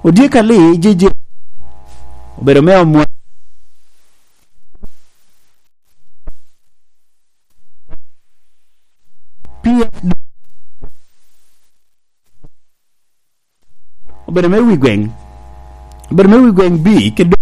Odiek Ali jiji obedo meya mwa obedo meya wi gweng' B kendo